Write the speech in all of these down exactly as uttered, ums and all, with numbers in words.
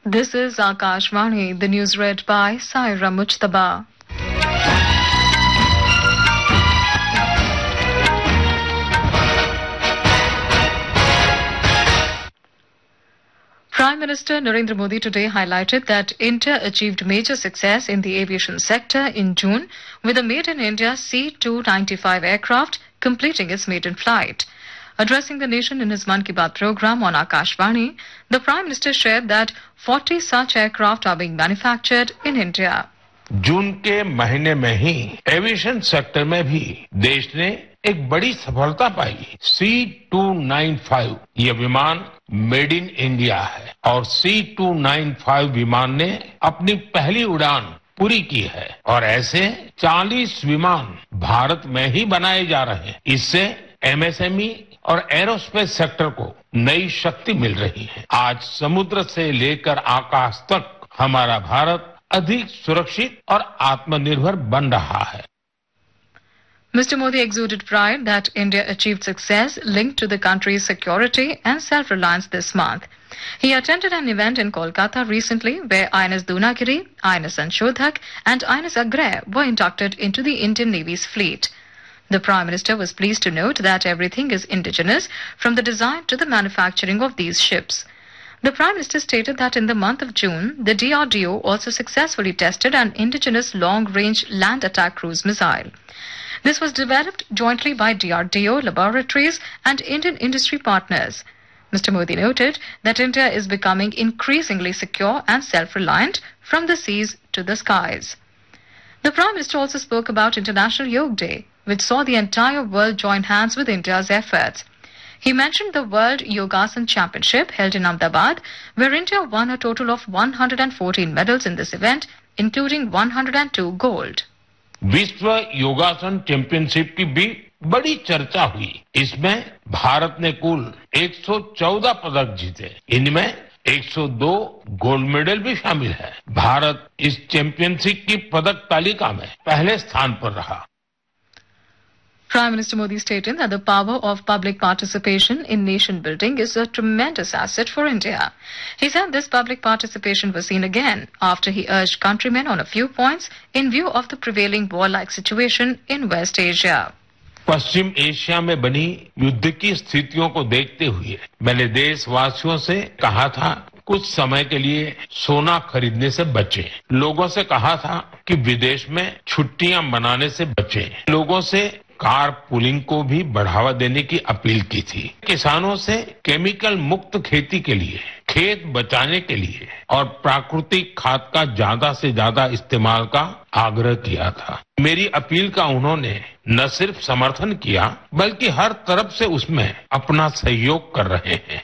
This is Akashvani, the news read by Saira Mujtaba. Prime Minister Narendra Modi today highlighted that India achieved major success in the aviation sector in June with a Made in India C two ninety-five aircraft completing its maiden flight. Addressing the nation in his Mann Ki Baat program on Akashvani, the Prime Minister shared that forty such aircraft are being manufactured in India. जून के महीने में ही aviation sector में भी देश ने एक बड़ी सफलता पाई। सी टू नाइंटी फाइव ये विमान मेड इन इंडिया है और सी टू नाइंटी फाइव विमान ने अपनी पहली उड़ान पूरी की है और ऐसे चालीस विमान भारत में ही बनाए जा रहे हैं। इससे एमएसएमई और एरोस्पेस सेक्टर को नई शक्ति मिल रही है। आज समुद्र से लेकर आकाश तक हमारा भारत अधिक सुरक्षित और आत्मनिर्भर बन रहा है। Mister Modi exuded pride that India achieved success linked to the country's security and self-reliance this month. He attended an event in Kolkata recently where I N S Dunagiri, I N S Anshodhak and I N S Agrey were inducted into the Indian Navy's fleet. The Prime Minister was pleased to note that everything is indigenous from the design to the manufacturing of these ships. The Prime Minister stated that in the month of June, the D R D O also successfully tested an indigenous long-range land attack cruise missile. This was developed jointly by D R D O laboratories and Indian industry partners. Mister Modi noted that India is becoming increasingly secure and self-reliant from the seas to the skies. The Prime Minister also spoke about International Yoga Day, which saw the entire world join hands with India's efforts. He mentioned the World Yogasan Championship held in Ahmedabad, where India won a total of one hundred fourteen medals in this event, including one hundred two gold. विश्व योगासन championship की भी बड़ी चर्चा हुई। इसमें भारत ने कुल एक सौ चौदह पदक जीते। इनमें एक सौ दो गोल्ड मेडल भी शामिल है। भारत इस चैंपियनशिप की पदक तालिका में पहले स्थान पर रहा। Prime Minister Modi stated that the power of public participation in nation building is a tremendous asset for India. He said this public participation was seen again after he urged countrymen on a few points in view of the prevailing war-like situation in West Asia. Paschim Asia में बनी युद्ध की स्थितियों को देखते हुए मैंने देशवासियों से कहा था कुछ समय के लिए सोना खरीदने से बचें। लोगों से कहा था कि विदेश में छुट्टियां मनाने से बचें। लोगों से कार पुलिंग को भी बढ़ावा देने की अपील की थी। किसानों से केमिकल मुक्त खेती के लिए, खेत बचाने के लिए और प्राकृतिक खाद का ज्यादा से ज्यादा इस्तेमाल का आग्रह किया था। मेरी अपील का उन्होंने न सिर्फ समर्थन किया बल्कि हर तरफ से उसमें अपना सहयोग कर रहे हैं।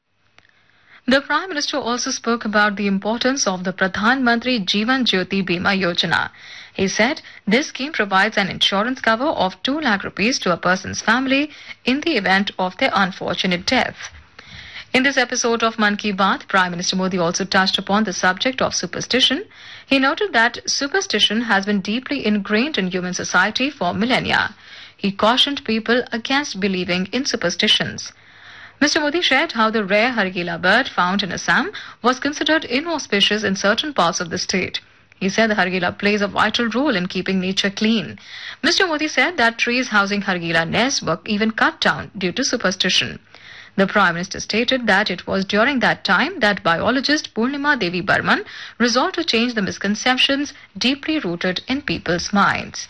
The Prime Minister also spoke about the importance of the Pradhan Mantri Jeevan Jyoti Bima Yojana. He said this scheme provides an insurance cover of two lakh rupees to a person's family in the event of their unfortunate death. In this episode of Mann Ki Baat, Prime Minister Modi also touched upon the subject of superstition. He noted that superstition has been deeply ingrained in human society for millennia. He cautioned people against believing in superstitions. Mister Modi shared how the rare Hargila bird found in Assam was considered inauspicious in certain parts of the state. He said the Hargila plays a vital role in keeping nature clean. Mister Modi said that trees housing Hargila nests were even cut down due to superstition. The Prime Minister stated that it was during that time that biologist Purnima Devi Burman resolved to change the misconceptions deeply rooted in people's minds.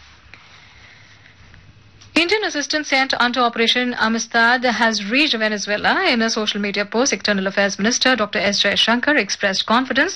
Indian assistance sent under Operation Amistad has reached Venezuela. In a social media post, External Affairs Minister Doctor S. Jaishankar expressed confidence